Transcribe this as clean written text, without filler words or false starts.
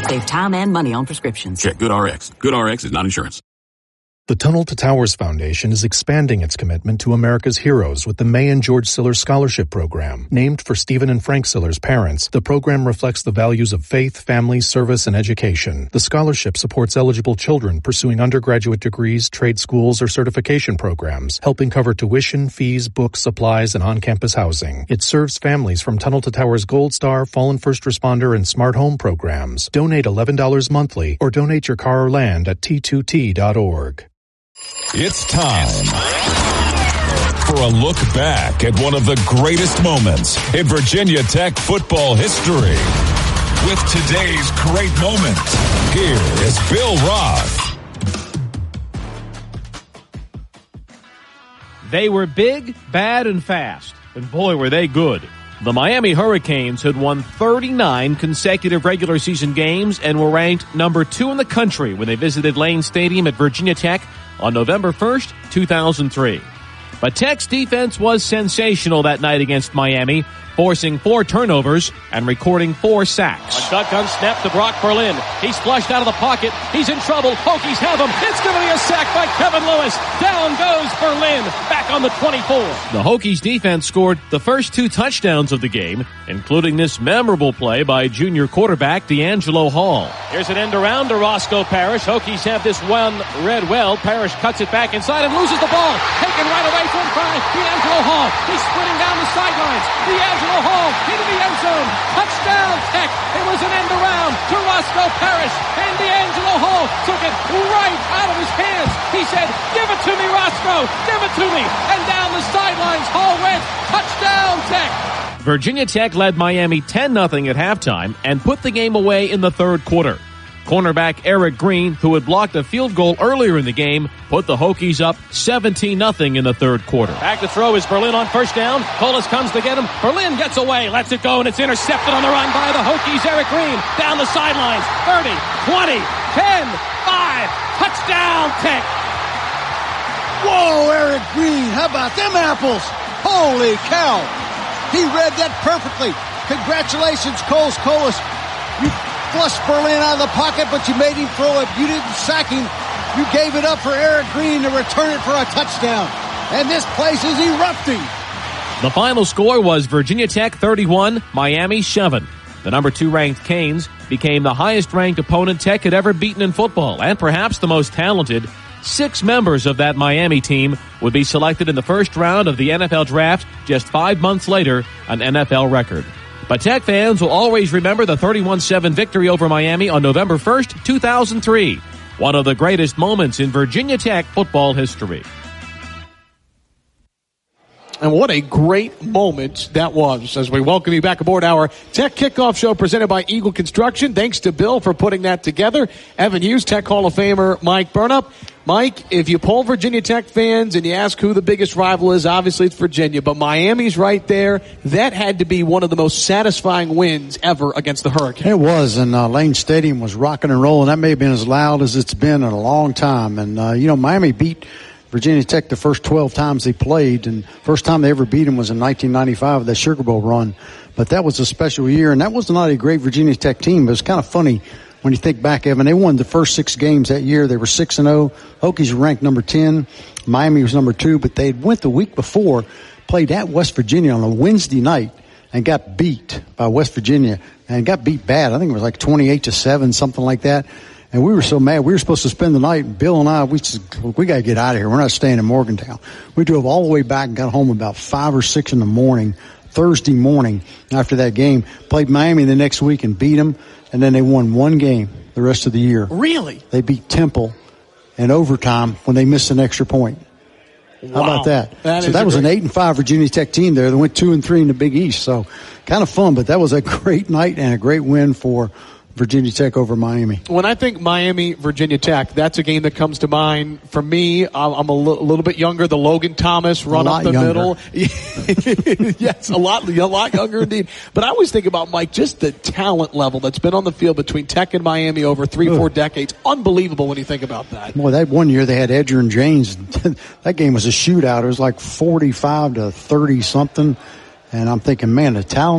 Save time and money on prescriptions. Check GoodRx. GoodRx is not insurance. The Tunnel to Towers Foundation is expanding its commitment to America's heroes with the May and George Siller Scholarship Program. Named for Stephen and Frank Siller's parents, the program reflects the values of faith, family, service, and education. The scholarship supports eligible children pursuing undergraduate degrees, trade schools, or certification programs, helping cover tuition, fees, books, supplies, and on-campus housing. It serves families from Tunnel to Towers Gold Star, Fallen First Responder, and Smart Home programs. Donate $11 monthly or donate your car or land at t2t.org. It's time for a look back at one of the greatest moments in Virginia Tech football history. With today's great moment, here is Bill Roth. They were big, bad, and fast, and boy, were they good. The Miami Hurricanes had won 39 consecutive regular season games and were ranked number 2 in the country when they visited Lane Stadium at Virginia Tech on November 1st, 2003. But Tech's defense was sensational that night against Miami, forcing 4 turnovers and recording 4 sacks. A shotgun snap to Brock Berlin. He's flushed out of the pocket. He's in trouble. Hokies have him. It's going to be a sack by Kevin Lewis. Down goes Berlin. Back on the 24. The Hokies defense scored the first 2 touchdowns of the game, including this memorable play by junior quarterback D'Angelo Hall. Here's an end around to Roscoe Parrish. Hokies have this one read well. Parrish cuts it back inside and loses the ball. Taken right away from D'Angelo Hall. He's sprinting down the sidelines. D'Angelo Hall into the end zone. Touchdown Tech. It was an end around to Roscoe Parrish. And D'Angelo Hall took it right out of his hands. He said, "Give it to me, Roscoe. Give it to me." And down the sidelines, Hall went. Touchdown Tech. Virginia Tech led Miami 10-0 at halftime and put the game away in the third quarter. Cornerback Eric Green, who had blocked a field goal earlier in the game, put the Hokies up 17-0 in the third quarter. Back to throw is Berlin on first down. Polis comes to get him. Berlin gets away, lets it go, and it's intercepted on the run by the Hokies. Eric Green down the sidelines. 30, 20, 10, 5. Touchdown Tech. Whoa, Eric Green. How about them apples? Holy cow. He read that perfectly. Congratulations, Coles Colas. You flushed Berlin out of the pocket, but you made him throw it. You didn't sack him. You gave it up for Eric Green to return it for a touchdown. And this place is erupting. The final score was Virginia Tech 31, Miami 7. The number 2 ranked Canes became the highest ranked opponent Tech had ever beaten in football, and perhaps the most talented. 6 members of that Miami team would be selected in the first round of the NFL draft just 5 months later, an NFL record. But Tech fans will always remember the 31-7 victory over Miami on November 1st, 2003, one of the greatest moments in Virginia Tech football history. And what a great moment that was as we welcome you back aboard our Tech Kickoff Show presented by Eagle Construction. Thanks to Bill for putting that together. Evan Hughes, Tech Hall of Famer Mike Burnup. Mike, if you poll Virginia Tech fans and you ask who the biggest rival is, obviously it's Virginia, but Miami's right there. That had to be one of the most satisfying wins ever against the Hurricanes. It was, and Lane Stadium was rocking and rolling. That may have been as loud as it's been in a long time. And, Miami beat Virginia Tech the first 12 times they played, and first time they ever beat them was in 1995 with that Sugar Bowl run. But that was a special year, and that was not a great Virginia Tech team. It was kind of funny when you think back, Evan. They won the first 6 games that year. They were 6-0. Hokies were ranked number 10. Miami was number 2, but they went the week before, played at West Virginia on a Wednesday night, and got beat by West Virginia, and got beat bad. I think it was like 28-7, something like that. And we were so mad. We were supposed to spend the night. Bill and I, we got to get out of here. We're not staying in Morgantown. We drove all the way back and got home about 5 or 6 in the morning, Thursday morning after that game. Played Miami the next week and beat them. And then they won 1 game the rest of the year. Really? They beat Temple in overtime when they missed an extra point. Wow. How about that? That was an 8-5 Virginia Tech team there. They went 2-3 in the Big East. So kind of fun, but that was a great night and a great win for Virginia Tech over Miami. When I think Miami, Virginia Tech, that's a game that comes to mind for me. I'm a little bit younger. The Logan Thomas run up the middle. Yes, a lot younger indeed. But I always think about, Mike, just the talent level that's been on the field between Tech and Miami over 3-4 decades. Unbelievable when you think about that. Boy, that one year they had Edgerrin James. That game was a shootout. It was like 45-30 something. And I'm thinking, man, the talent